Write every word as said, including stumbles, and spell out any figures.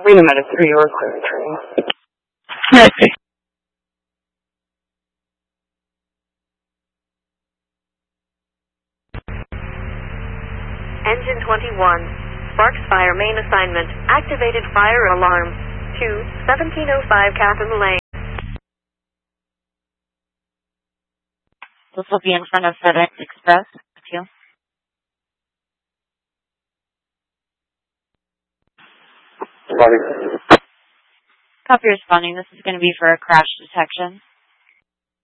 Wait a minute, through your clearing train. Okay. Engine twenty-one. Sparks fire main assignment. Activated fire alarm. to seventeen oh five Catherine Lane. This will be in front of FedEx Express. Thank you. Responding. Copy responding. This is going to be for a crash detection.